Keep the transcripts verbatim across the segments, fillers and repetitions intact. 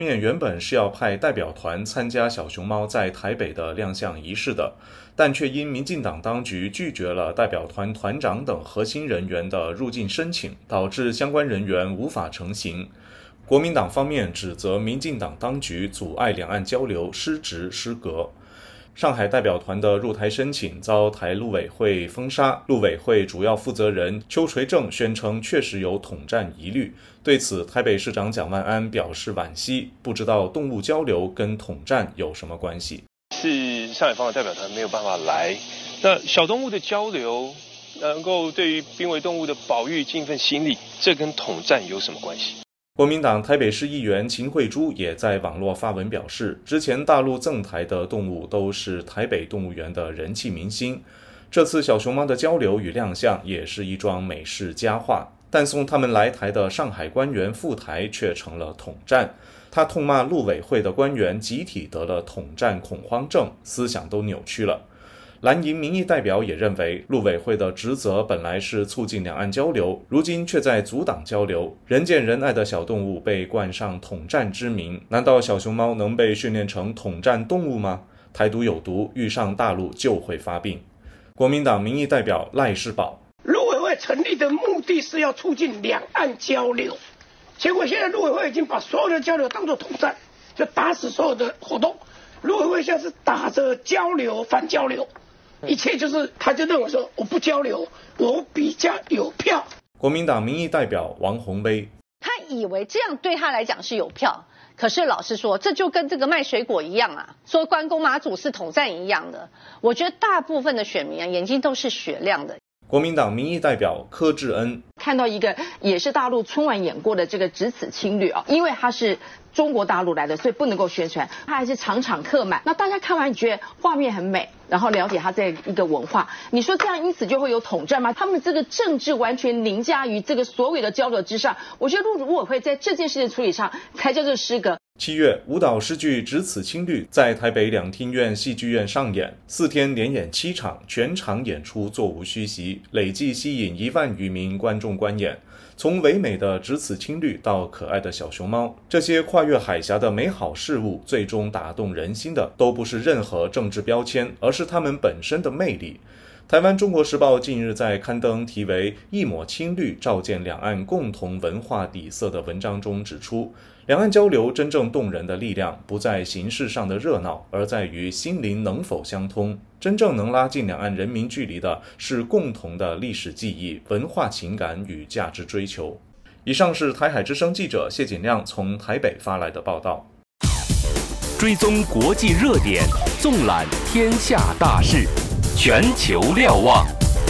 面原本是要派代表团参加小熊猫在台北的亮相仪式的，但却因民进党当局拒绝了代表团团长等核心人员的入境申请，导致相关人员无法成行。国民党方面指责民进党当局阻碍两岸交流失职失格。上海代表团的入台申请遭台陆委会封杀，陆委会主要负责人邱垂正宣称确实有统战疑虑，对此台北市长蒋万安表示惋惜，不知道动物交流跟统战有什么关系。 是上海方的代表团没有办法来，那小动物的交流能够对于濒危动物的保育尽一份心力，这跟统战有什么关系？ 国民党台北市议员秦慧珠也在网络发文表示，之前大陆赠台的动物都是台北动物园的人气明星，这次小熊猫的交流与亮相也是一桩美事佳话，但送他们来台的上海官员赴台却成了统战。他痛骂陆委会的官员集体得了统战恐慌症，思想都扭曲了。蓝营民意代表也认为，陆委会的职责本来是促进两岸交流，如今却在阻挡交流。人见人爱的小动物被冠上统战之名，难道小熊猫能被训练成统战动物吗？台独有毒，遇上大陆就会发病。国民党民意代表赖士葆， 陆委会成立的目的是要促进两岸交流，结果现在陆委会已经把所有的交流当作统战，就打死所有的活动。陆委会现在是打着交流反交流，一切就是他就认为说我不交流，我比较有票。 国民党民意代表王宏威， 他以为这样对他来讲是有票，可是老实说，这就跟这个卖水果一样啊，说关公马祖是统战一样的。我觉得大部分的选民啊，眼睛都是雪亮的。 国民党民意代表柯志恩， 看到一个也是大陆春晚演过的这个只此青绿啊，因为他是中国大陆来的，所以不能够宣传，他还是场场客满。那大家看完觉得画面很美，然后了解他这一个文化，你说这样因此就会有统战吗？他们这个政治完全凌驾于这个所有的交流之上，我觉得陆委会在这件事情处理上才叫做失格。 七月，舞蹈诗剧《只此青绿》在台北两厅院戏剧院上演，四天连演七场，全场演出座无虚席，累计吸引一万余名观众观演。从唯美的只此青绿到可爱的小熊猫，这些跨越海峡的美好事物，最终打动人心的都不是任何政治标签，而是它们本身的魅力。台湾中国时报近日在刊登题为《一抹青绿，照见两岸共同文化底色》的文章中指出，两岸交流真正动人的力量不在形式上的热闹，而在于心灵能否相通。真正能拉近两岸人民距离的是共同的历史记忆、文化情感与价值追求。以上是台海之声记者谢锦亮从台北发来的报道。 追踪国际热点，纵览天下大事，全球瞭望。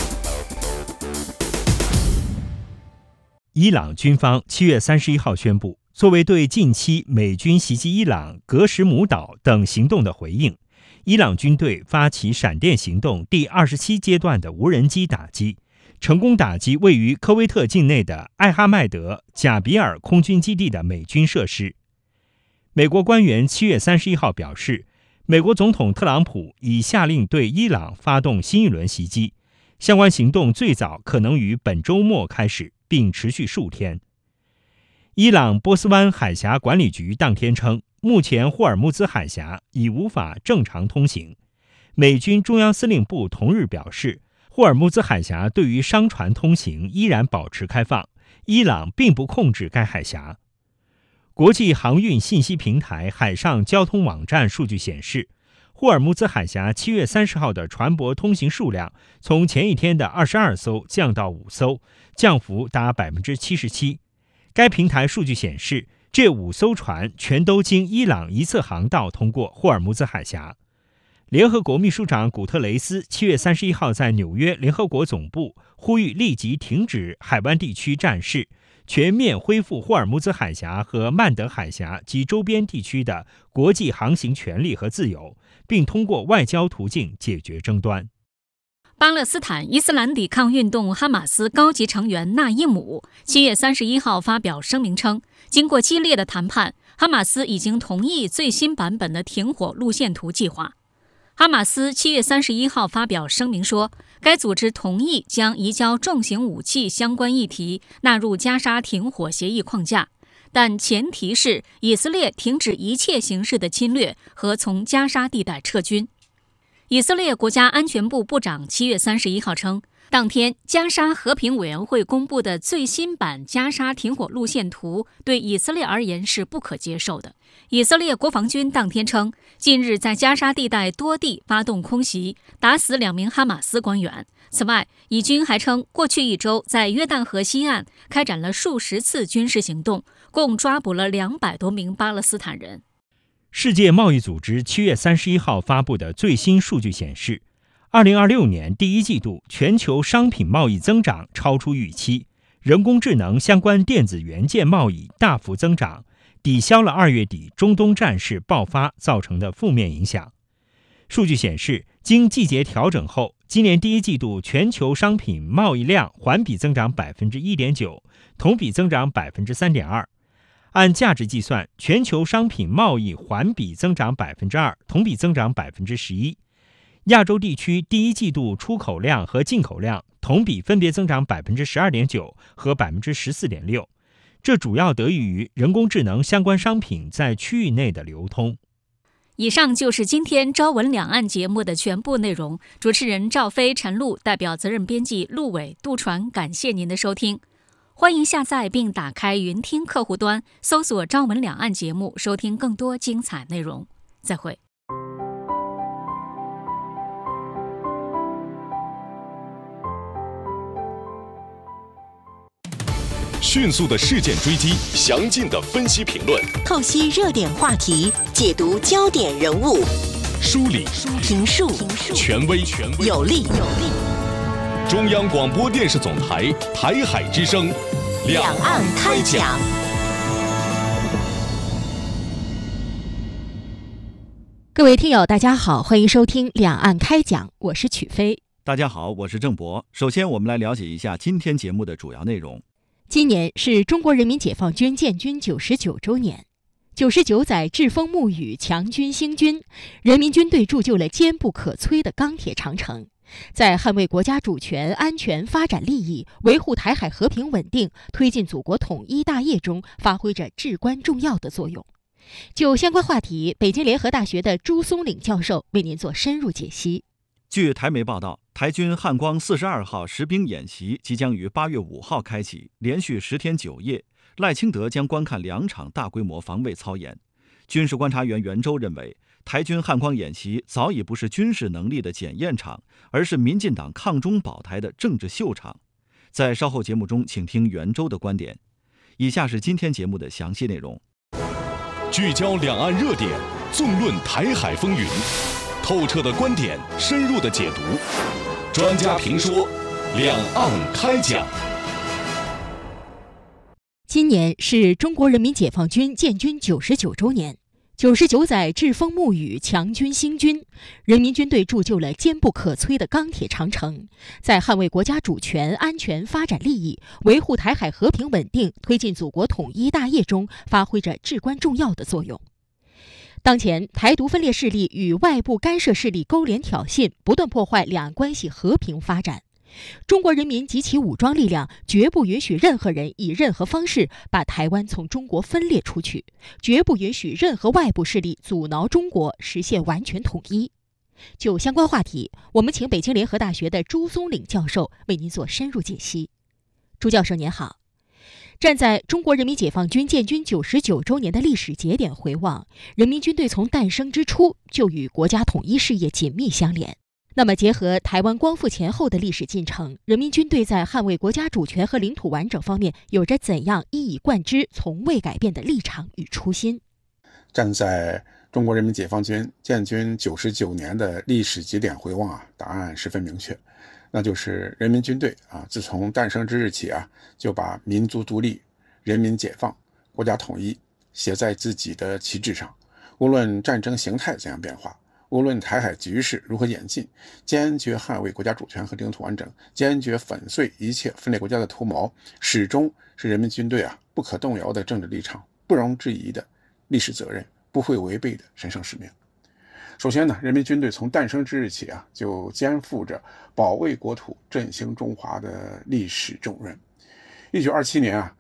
伊朗军方七月三十一号宣布，作为对近期美军袭击伊朗格什姆岛等行动的回应，伊朗军队发起闪电行动第二十七阶段的无人机打击，成功打击位于科威特境内的艾哈迈德贾比尔空军基地的美军设施。美国官员七月三十一号表示，美国总统特朗普已下令对伊朗发动新一轮袭击，相关行动最早可能于本周末开始，并持续数天。伊朗波斯湾海峡管理局当天称，目前霍尔木兹海峡已无法正常通行。美军中央司令部同日表示，霍尔木兹海峡对于商船通行依然保持开放，伊朗并不控制该海峡。国际航运信息平台海上交通网站数据显示，霍尔木兹海峡七月三十号的船舶通行数量从前一天的二十二艘降到五艘，降幅达 百分之七十七。 该平台数据显示，这五艘船全都经伊朗一侧航道通过霍尔木兹海峡。联合国秘书长古特雷斯七月三十一号在纽约联合国总部呼吁立即停止海湾地区战事，全面恢复霍尔木兹海峡和曼德海峡及周边地区的国际航行权利和自由，并通过外交途径解决争端。 巴勒斯坦伊斯兰抵抗运动哈马斯高级成员纳伊姆七月三十一号发表声明称，经过激烈的谈判，哈马斯已经同意最新版本的停火路线图计划。哈马斯七月三十一号发表声明说，该组织同意将移交重型武器相关议题纳入加沙停火协议框架， 但前提是以色列停止一切形式的侵略和从加沙地带撤军。以色列国家安全部部长七月三十一号称，当天加沙和平委员会公布的最新版加沙停火路线图对以色列而言是不可接受的。以色列国防军当天称，近日在加沙地带多地发动空袭，打死两名哈马斯官员。此外，以军还称，过去一周在约旦河西岸开展了数十次军事行动，共抓捕了两百多名巴勒斯坦人。 世界贸易组织七月三十一号发布的最新数据显示，二零二六年第一季度全球商品贸易增长超出预期，人工智能相关电子元件贸易大幅增长，抵消了二月底中东战事爆发造成的负面影响。数据显示，经季节调整后，今年第一季度全球商品贸易量环比增长 百分之一点九， 同比增长 百分之三点二。按价值计算，全球商品贸易环比增长 百分之二， 同比增长 百分之十一。亚洲地区第一季度出口量和进口量同比分别增长 百分之十二点九 和 百分之十四点六， 这主要得益于人工智能相关商品在区域内的流通。 以上就是今天朝闻两岸节目的全部内容。主持人赵飞、陈露代表责任编辑陆伟、杜传，感谢您的收听。欢迎下载并打开云听客户端，搜索朝闻两岸节目，收听更多精彩内容。再会。 迅速的事件追击，详尽的分析评论， 透析热点话题，解读焦点人物， 梳理评述权威有力。 中央广播电视总台台海之声， 两岸开讲。 各位听友，大家好，欢迎收听《两岸开讲》，我是曲飞。 大家好，我是郑博。首先，我们来了解一下今天节目的主要内容。 今年是中国人民解放军建军九十九周年，九十九载栉风沐雨，强军兴军，人民军队铸就了坚不可摧的钢铁长城，在捍卫国家主权、安全、发展利益，维护台海和平稳定，推进祖国统一大业中发挥着至关重要的作用。就相关话题，北京联合大学的朱松岭教授为您做深入解析。 据台媒报道，台军汉光四十二号实兵演习即将于八月五号开启，连续十天九夜，赖清德将观看两场大规模防卫操演。军事观察员袁周认为，台军汉光演习早已不是军事能力的检验场，而是民进党抗中保台的政治秀场。在稍后节目中，请听袁周的观点。以下是今天节目的详细内容。 聚焦两岸热点，纵论台海风云，透彻的观点，深入的解读，专家评说，两岸开讲。 今年是中国人民解放军建军九十九周年，九十九载栉风沐雨，强军兴军，人民军队铸就了坚不可摧的钢铁长城，在捍卫国家主权、安全、发展利益，维护台海和平稳定，推进祖国统一大业中发挥着至关重要的作用。当前，台独分裂势力与外部干涉势力勾连挑衅，不断破坏两岸关系和平发展。中国人民及其武装力量绝不允许任何人以任何方式把台湾从中国分裂出去，绝不允许任何外部势力阻挠中国实现完全统一。就相关话题，我们请北京联合大学的朱松岭教授为您做深入解析。朱教授您好。站在中国人民解放军建军九十九周年的历史节点回望，人民军队从诞生之初就与国家统一事业紧密相连。那么结合台湾光复前后的历史进程，人民军队在捍卫国家主权和领土完整方面有着怎样一以贯之、从未改变的立场与初心？ 站在中国人民解放军建军九十九年的历史节点回望啊，答案十分明确，那就是人民军队啊，自从诞生之日起啊，就把民族独立、人民解放、国家统一写在自己的旗帜上。无论战争形态怎样变化，无论台海局势如何演进，坚决捍卫国家主权和领土完整，坚决粉碎一切分裂国家的图谋，始终是人民军队啊不可动摇的政治立场，不容置疑的历史责任，不会违背的神圣使命。首先呢，人民军队从诞生之日起啊，就肩负着保卫国土、振兴中华的历史重任。一九二七年啊，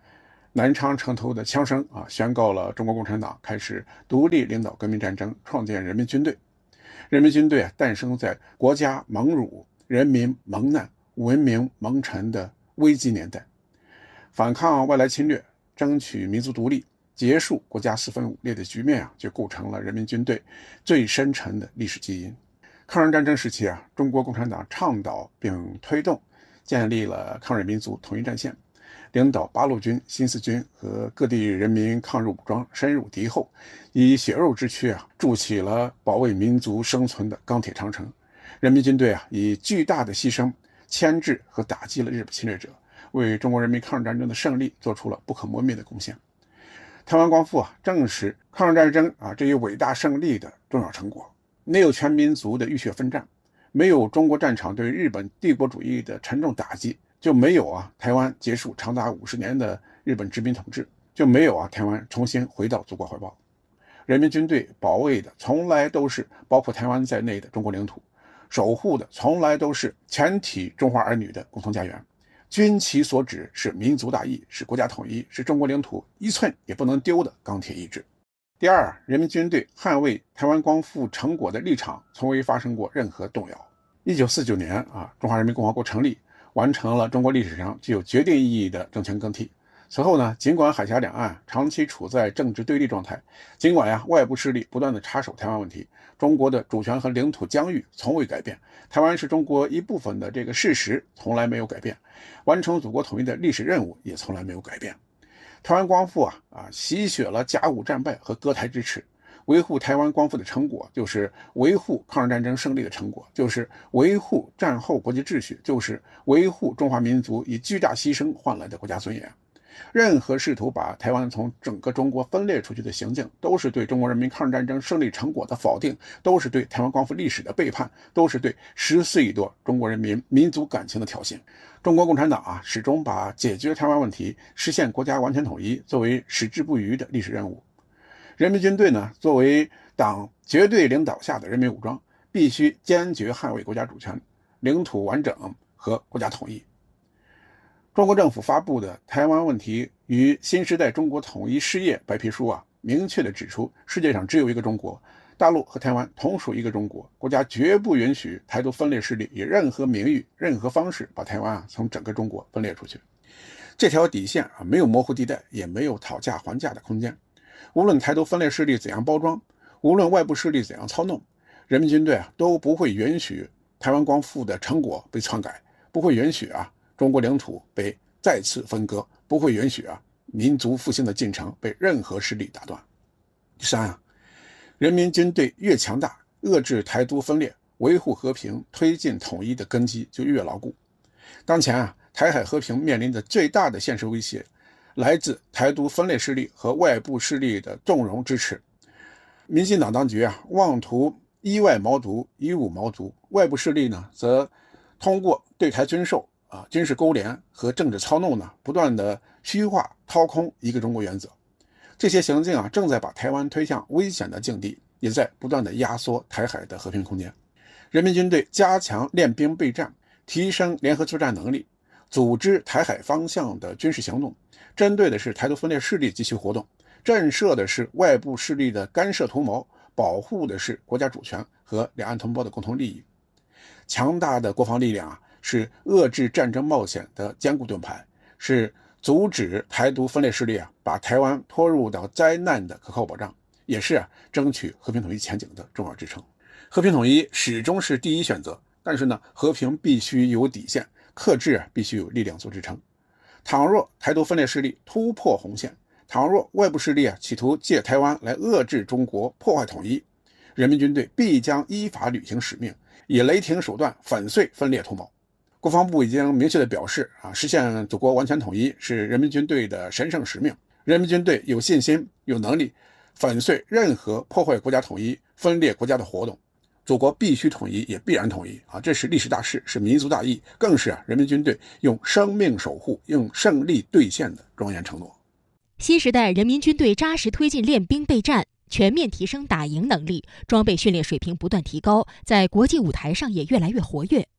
南昌城头的枪声啊，宣告了中国共产党开始独立领导革命战争，创建人民军队。人民军队啊，诞生在国家蒙辱、人民蒙难、文明蒙尘的危机年代，反抗外来侵略，争取民族独立，结束国家四分五裂的局面啊，就构成了人民军队最深沉的历史基因。抗日战争时期啊，中国共产党倡导并推动建立了抗日民族统一战线，领导八路军、新四军和各地人民抗日武装深入敌后，以血肉之躯啊，筑起了保卫民族生存的钢铁长城。人民军队啊，以巨大的牺牲牵制和打击了日本侵略者，为中国人民抗日战争的胜利做出了不可磨灭的贡献。台湾光复啊，正是抗日战争啊这一伟大胜利的重要成果。没有全民族的浴血奋战，没有中国战场对日本帝国主义的沉重打击，就没有啊台湾结束长达五十年的日本殖民统治，就没有啊台湾重新回到祖国怀抱。人民军队保卫的从来都是包括台湾在内的中国领土，守护的从来都是全体中华儿女的共同家园。军旗所指是民族大义，是国家统一，是中国领土一寸也不能丢的钢铁意志。第二，人民军队捍卫台湾光复成果的立场从未发生过任何动摇。一九四九年啊，中华人民共和国成立，完成了中国历史上具有决定意义的政权更替。此后呢，尽管海峡两岸长期处在政治对立状态，尽管呀外部势力不断的插手台湾问题，中国的主权和领土疆域从未改变，台湾是中国一部分的这个事实从来没有改变，完成祖国统一的历史任务也从来没有改变。台湾光复啊啊，洗雪了甲午战败和割台之耻，维护台湾光复的成果，就是维护抗日战争胜利的成果，就是维护战后国际秩序，就是维护中华民族以巨大牺牲换来的国家尊严。任何试图把台湾从整个中国分裂出去的行径，都是对中国人民抗日战争胜利成果的否定，都是对台湾光复历史的背叛，都是对十四亿多中国人民民族感情的挑衅。中国共产党啊，始终把解决台湾问题、实现国家完全统一作为矢志不渝的历史任务。人民军队呢，作为党绝对领导下的人民武装，必须坚决捍卫国家主权、领土完整和国家统一。中国政府发布的《台湾问题与新时代中国统一事业白皮书》啊，明确地指出，世界上只有一个中国，大陆和台湾同属一个中国，国家绝不允许台独分裂势力以任何名誉、任何方式把台湾啊从整个中国分裂出去。这条底线啊，没有模糊地带，也没有讨价还价的空间。无论台独分裂势力怎样包装，无论外部势力怎样操弄，人民军队啊都不会允许台湾光复的成果被篡改，不会允许啊中国领土被再次分割，不会允许啊民族复兴的进程被任何势力打断。第三啊，人民军队越强大，遏制台独分裂、维护和平、推进统一的根基就越牢固。当前啊，台海和平面临的最大的现实威胁，来自台独分裂势力和外部势力的纵容支持。民进党当局啊，妄图依外毛独、以武毛独；外部势力呢，则通过对台军售啊、军事勾连和政治操弄呢，不断的虚化掏空一个中国原则。这些行径啊，正在把台湾推向危险的境地，也在不断的压缩台海的和平空间。人民军队加强练兵备战，提升联合作战能力，组织台海方向的军事行动，针对的是台独分裂势力及其活动，震慑的是外部势力的干涉图谋，保护的是国家主权和两岸同胞的共同利益。强大的国防力量啊，是遏制战争冒险的坚固盾牌，是阻止台独分裂势力啊把台湾拖入到灾难的可靠保障，也是啊争取和平统一前景的重要支撑。和平统一始终是第一选择，但是呢，和平必须有底线，克制啊必须有力量做支撑。倘若台独分裂势力突破红线，倘若外部势力啊企图借台湾来遏制中国、破坏统一，人民军队必将依法履行使命，以雷霆手段粉碎分裂图谋。国防部已经明确地表示啊，实现祖国完全统一是人民军队的神圣使命。人民军队有信心、有能力粉碎任何破坏国家统一、分裂国家的活动。祖国必须统一，也必然统一啊！这是历史大事，是民族大义，更是啊人民军队用生命守护、用胜利兑现的庄严承诺。 新时代人民军队扎实推进练兵备战，全面提升打赢能力，装备训练水平不断提高，在国际舞台上也越来越活跃。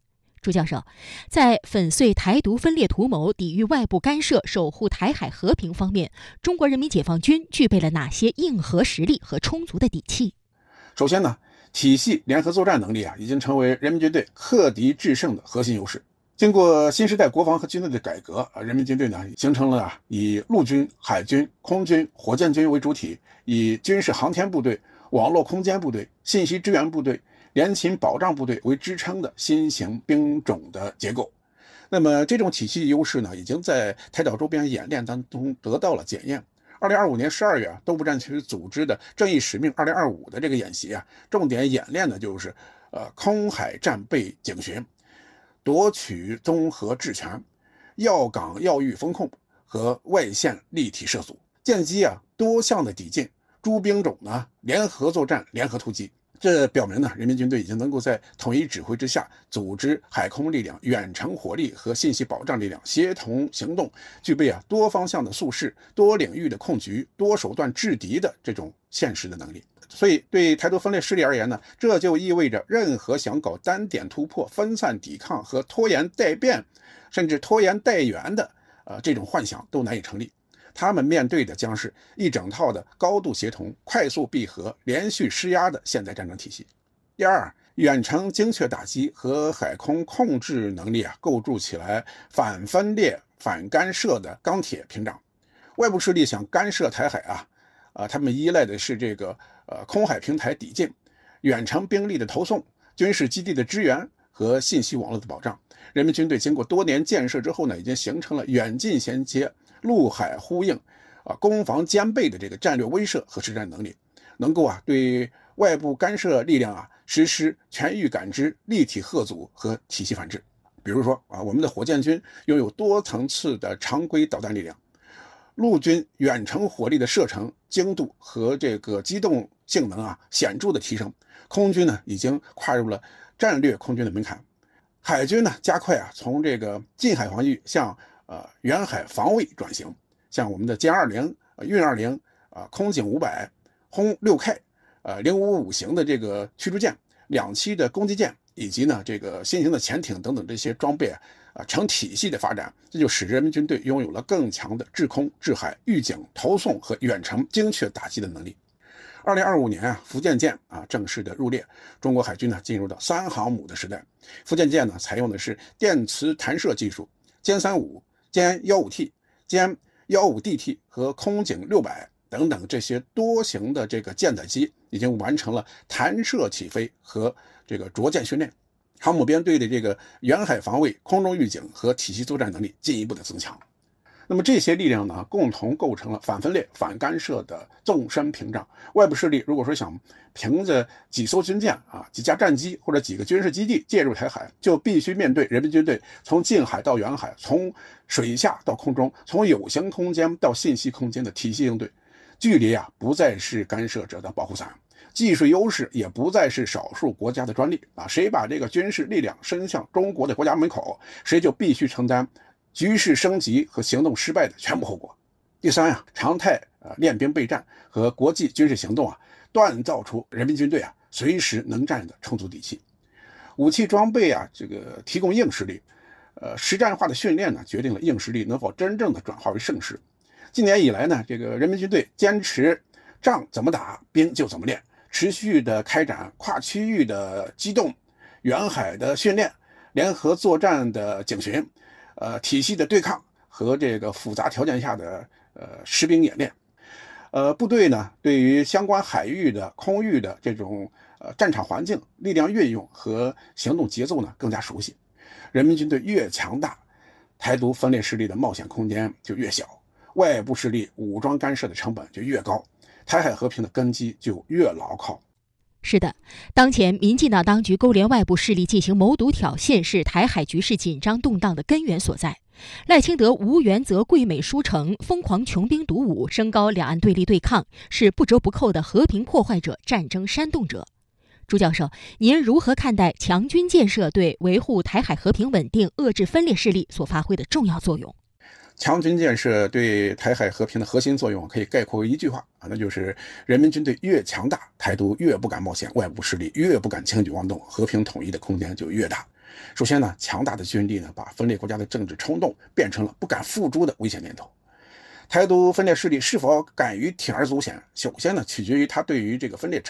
朱教授，在粉碎台独分裂图谋、抵御外部干涉、守护台海和平方面，中国人民解放军具备了哪些硬核实力和充足的底气？ 首先呢，体系联合作战能力啊，已经成为人民军队克敌制胜的核心优势。经过新时代国防和军队的改革，啊，人民军队呢形成了啊以陆军、海军、空军、火箭军为主体，以军事航天部队、网络空间部队、信息支援部队、联勤保障部队为支撑的新型兵种的结构。那么这种体系优势呢，已经在台岛周边演练当中得到了检验。二零二五年十二月啊，东部战区组织的正义使命二零二五的这个演习啊，重点演练的就是呃空海战备警巡、夺取综合制权、要岗要域风控和外线立体射阻，建基啊多项的抵近，诸兵种呢联合作战、联合突击。这表明呢，人民军队已经能够在统一指挥之下，组织海空力量、远程火力和信息保障力量协同行动，具备啊多方向的速视、多领域的控局、多手段制敌的这种现实的能力。所以，对台独分裂势力而言呢，这就意味着任何想搞单点突破、分散抵抗和拖延待变，甚至拖延待援的呃这种幻想都难以成立。他们面对的将是一整套的高度协同、快速闭合、连续施压的现代战争体系。第二，远程精确打击和海空控制能力啊，构筑起来反分裂、反干涉的钢铁屏障。外部势力想干涉台海啊，啊，他们依赖的是这个呃空海平台抵近、远程兵力的投送、军事基地的支援和信息网络的保障。人民军队经过多年建设之后呢，已经形成了远近衔接、陆海呼应、啊攻防兼备的这个战略威慑和实战能力，能够啊对外部干涉力量啊实施全域感知、立体吓阻和体系反制。比如说啊，我们的火箭军拥有多层次的常规导弹力量，陆军远程火力的射程、精度和这个机动性能啊显著的提升，空军呢已经跨入了战略空军的门槛。海军呢，加快啊从这个近海防御向呃远海防卫转型，像我们的歼二零、运二零、啊空警五百、轰六 K、呃零五五型的这个驱逐舰、两栖的攻击舰，以及呢这个新型的潜艇等等这些装备啊，啊成体系的发展，这就使人民军队拥有了更强的制空、制海、预警、投送和远程精确打击的能力。二零二五年啊，福建舰啊正式的入列，中国海军呢进入到三航母的时代。福建舰呢采用的是电磁弹射技术，歼三五、歼幺五 T、歼幺五 D T 和空警六百等等这些多型的这个舰载机已经完成了弹射起飞和这个着舰训练，航母编队的这个远海防卫、空中预警和体系作战能力进一步的增强。那么这些力量呢，共同构成了反分裂、反干涉的纵深屏障。外部势力如果说想凭着几艘军舰啊、几架战机或者几个军事基地介入台海，就必须面对人民军队从近海到远海，从水下到空中，从有形空间到信息空间的体系应对。距离啊，不再是干涉者的保护伞，技术优势也不再是少数国家的专利啊！谁把这个军事力量伸向中国的国家门口，谁就必须承担局势升级和行动失败的全部后果。第三呀、啊，常态呃练兵备战和国际军事行动啊，锻造出人民军队啊随时能战的充足底气。武器装备啊，这个提供硬实力，呃，实战化的训练呢，决定了硬实力能否真正的转化为胜势。近年以来呢，这个人民军队坚持仗怎么打，兵就怎么练，持续的开展跨区域的机动、远海的训练、联合作战的警巡。呃，体系的对抗和这个复杂条件下的呃实兵演练，呃，部队呢对于相关海域的、空域的这种呃战场环境、力量运用和行动节奏呢更加熟悉。人民军队越强大，台独分裂势力的冒险空间就越小，外部势力武装干涉的成本就越高，台海和平的根基就越牢靠。 是的，当前民进党当局勾连外部势力进行谋独挑衅，是台海局势紧张动荡的根源所在。赖清德无原则跪美书城，疯狂穷兵黩武，升高两岸对立对抗，是不折不扣的和平破坏者、战争煽动者。朱教授，您如何看待强军建设对维护台海和平稳定、遏制分裂势力所发挥的重要作用？ 强军建设对台海和平的核心作用可以概括为一句话啊，那就是人民军队越强大，台独越不敢冒险，外部势力越不敢轻举妄动，和平统一的空间就越大。 首先呢，强大的军力呢，把分裂国家的政治冲动变成了不敢付诸的危险念头。台独分裂势力是否敢于铤而走险，首先呢，取决于他对于这个分裂